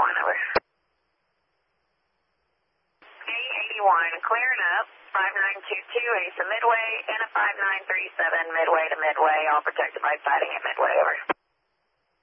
over. A81, clearing up. 5922, Asa Midway, and a 5937, Midway to Midway, all protected by siding at Midway, over.